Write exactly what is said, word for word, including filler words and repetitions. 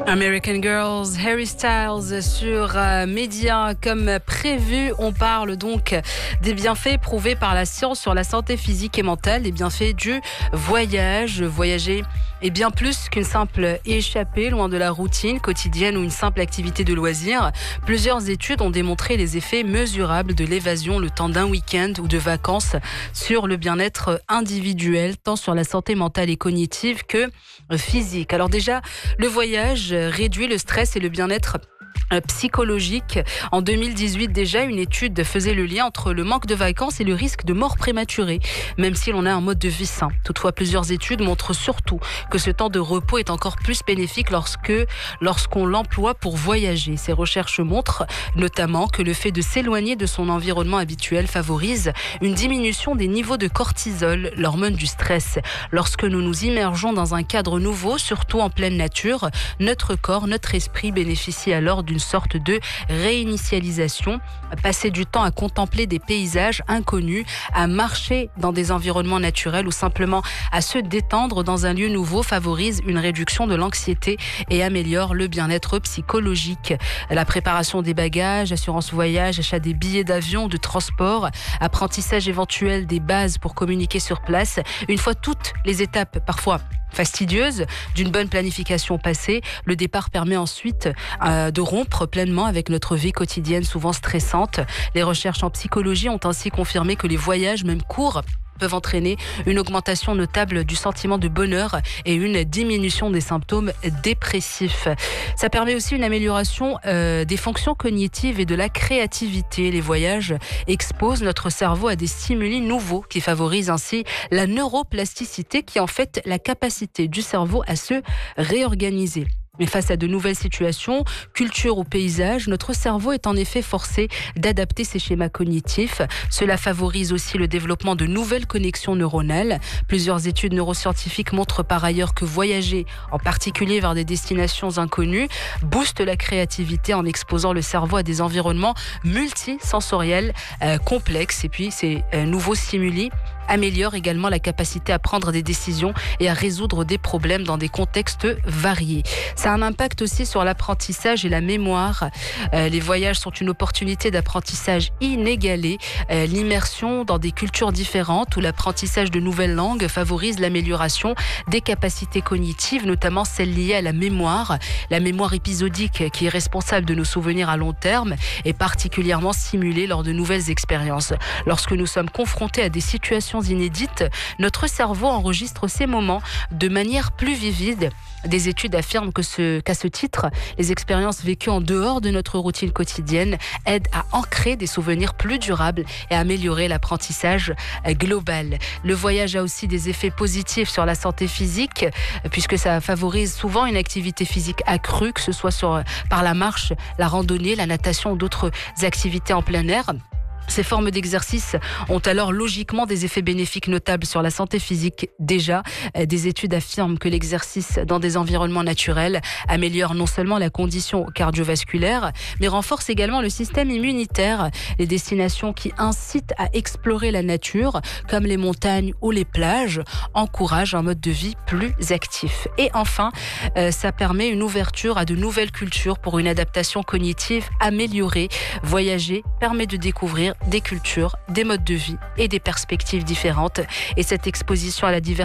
American Girls, Harry Styles sur euh, Média. Comme prévu, on parle donc des bienfaits prouvés par la science sur la santé physique et mentale, les bienfaits du voyage. Voyager est bien plus qu'une simple échappée, loin de la routine quotidienne ou une simple activité de loisir. Plusieurs études ont démontré les effets mesurables de l'évasion le temps d'un week-end ou de vacances sur le bien-être individuel, tant sur la santé mentale et cognitive que physique. Alors déjà, le voyage réduit le stress et le bien-être psychologique. En deux mille dix-huit déjà, une étude faisait le lien entre le manque de vacances et le risque de mort prématurée, même si l'on a un mode de vie sain. Toutefois, plusieurs études montrent surtout que ce temps de repos est encore plus bénéfique lorsque, lorsqu'on l'emploie pour voyager. Ces recherches montrent notamment que le fait de s'éloigner de son environnement habituel favorise une diminution des niveaux de cortisol, l'hormone du stress. Lorsque nous nous immergeons dans un cadre nouveau, surtout en pleine nature, notre corps, notre esprit bénéficie alors d'une sorte de réinitialisation. Passer du temps à contempler des paysages inconnus, à marcher dans des environnements naturels ou simplement à se détendre dans un lieu nouveau favorise une réduction de l'anxiété et améliore le bien-être psychologique. La préparation des bagages, assurance voyage, achat des billets d'avion, de transport, apprentissage éventuel des bases pour communiquer sur place. Une fois toutes les étapes, parfois fastidieuse, d'une bonne planification passée, le départ permet ensuite euh, de rompre pleinement avec notre vie quotidienne souvent stressante. Les recherches en psychologie ont ainsi confirmé que les voyages, même courts, peuvent entraîner une augmentation notable du sentiment de bonheur et une diminution des symptômes dépressifs. Ça permet aussi une amélioration euh, des fonctions cognitives et de la créativité. Les voyages exposent notre cerveau à des stimuli nouveaux qui favorisent ainsi la neuroplasticité, qui est en fait la capacité du cerveau à se réorganiser. Mais face à de nouvelles situations, culture ou paysages, notre cerveau est en effet forcé d'adapter ses schémas cognitifs. Cela favorise aussi le développement de nouvelles connexions neuronales. Plusieurs études neuroscientifiques montrent par ailleurs que voyager, en particulier vers des destinations inconnues, booste la créativité en exposant le cerveau à des environnements multisensoriels euh, complexes. Et puis ces euh, nouveaux stimuli améliore également la capacité à prendre des décisions et à résoudre des problèmes dans des contextes variés. Ça a un impact aussi sur l'apprentissage et la mémoire. Euh, les voyages sont une opportunité d'apprentissage inégalée. Euh, l'immersion dans des cultures différentes ou l'apprentissage de nouvelles langues favorise l'amélioration des capacités cognitives, notamment celles liées à la mémoire. La mémoire épisodique, qui est responsable de nos souvenirs à long terme, est particulièrement stimulée lors de nouvelles expériences. Lorsque nous sommes confrontés à des situations inédites, notre cerveau enregistre ces moments de manière plus vivide. Des études affirment que ce, qu'à ce titre, les expériences vécues en dehors de notre routine quotidienne aident à ancrer des souvenirs plus durables et à améliorer l'apprentissage global. Le voyage a aussi des effets positifs sur la santé physique, puisque ça favorise souvent une activité physique accrue, que ce soit sur, par la marche, la randonnée, la natation ou d'autres activités en plein air. Ces formes d'exercice ont alors logiquement des effets bénéfiques notables sur la santé physique. Déjà, des études affirment que l'exercice dans des environnements naturels améliore non seulement la condition cardiovasculaire, mais renforce également le système immunitaire. Les destinations qui incitent à explorer la nature, comme les montagnes ou les plages, encouragent un mode de vie plus actif. Et enfin, euh, ça permet une ouverture à de nouvelles cultures pour une adaptation cognitive améliorée. Voyager permet de découvrir des cultures, des modes de vie et des perspectives différentes. Et cette exposition à la diversité